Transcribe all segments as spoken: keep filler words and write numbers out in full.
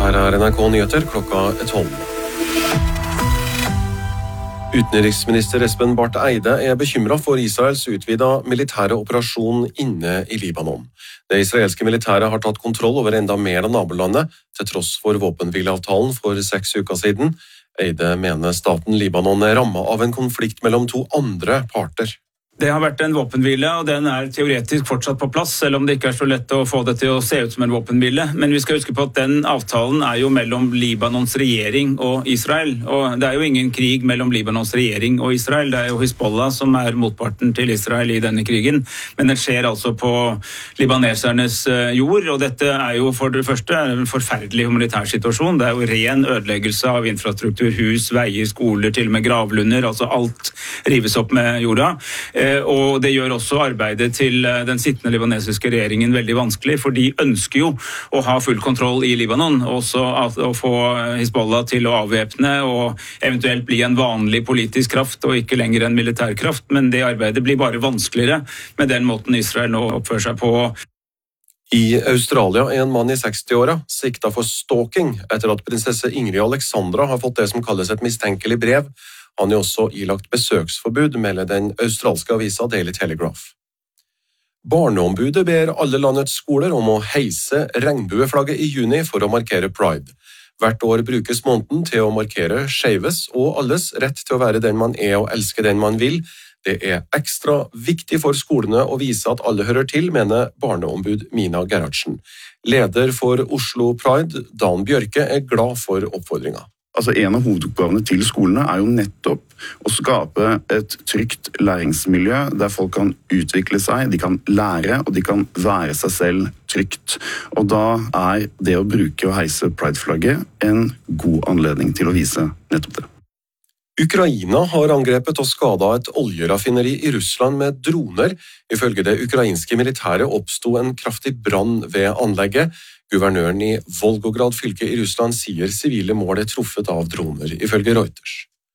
Her er N R K Nyheter klokka tolv. Utenriksminister Espen Barth Eide er bekymret for Israels utvidet militære operasjon inne i Libanon. Det israelske militæret har tatt kontroll over enda mer av nabolandet, til tross for våpenhvileavtalen for seks uker siden. Eide mener staten Libanon er rammet av en konflikt mellom to andre parter. Det har vært en våpenhvile, og den er teoretisk fortsatt på plass, selv om det ikke er så lett å få det til å se ut som en våpenhvile. Men vi skal huske på at den avtalen er jo mellom Libanons regjering og Israel. Og det er jo ingen krig mellom Libanons regjering og Israel. Det er jo Hizbollah som er motparten til Israel i denne krigen. Men den skjer altså på libanesernes jord, og dette er jo for det første en forferdelig humanitær situasjon. Det er jo ren ødeleggelse av infrastruktur, hus, veier, skoler, til og med gravlunder. Altså alt rives opp med jorda. Og det gjør også arbeidet til den sittende libanesiske regjeringen veldig vanskelig, for de ønsker jo å ha full kontroll i Libanon, også å få Hizbollah til å avvæpne og eventuelt bli en vanlig politisk kraft og ikke lenger en militær kraft, men det arbeidet blir bare vanskeligere med den måten Israel nå oppfører seg på. I Australia er en mann i seksti-åra siktet for stalking etter at prinsesse Ingrid Alexandra har fått det som kalles et mistenkelig brev. Han er også ilagt besøksforbud, melder den australske avisa Daily Telegraph. Barneombudet ber alle landets skoler om å heise regnbueflagget i juni for å markere Pride. Hvert år brukes måneden til å markere skeives og alles rett til å være den man er og elske den man vil. Det er ekstra viktig for skolene å vise at alle hører til, mener barneombud Mina Gerhardsen. Leder for Oslo Pride, Dan Bjørke, er glad for oppfordringen. Altså En av hovedoppgavene til skolene er jo nettopp å skape et trygt læringsmiljø der folk kan utvikle seg, de kan lære og de kan være seg selv trygt. Og da er det å bruke og heise Pride-flagget en god anledning til å vise nettopp det. Ukraina har angrepet og skadet et oljeraffineri i Russland med droner. Ifølge det ukrainske militæret oppstod en kraftig brann ved anlegget. Guvernøren i Volgograd fylke i Russland sier sivile mål er truffet av droner, ifølge Reuters.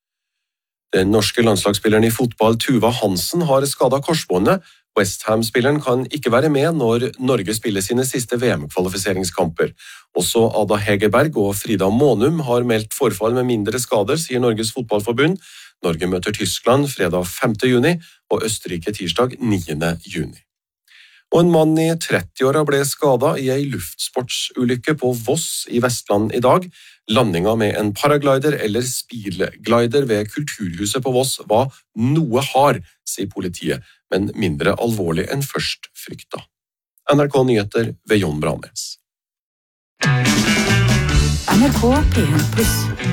Den norske landslagsspilleren i fotball Tuva Hansen har skadet korsbåndet. West Ham-spilleren kan ikke være med når Norge spiller sine siste V M-kvalifiseringskamper. Også Ada Hegerberg og Frida Månum har meldt forfall med mindre skader, sier Norges fotballforbund. Norge møter Tyskland fredag femte juni og Østerrike tirsdag niende juni. Og en mann i tretti-åra ble skadet i en luftsportsulykke på Voss i Vestland i dag. Landinga med en paraglider eller speedglider ved Kulturhuset på Voss var noe hard, sier politiet, men mindre alvorlig enn først frykta. N R K Nyheter ved Jon Branes. N R K P en pluss.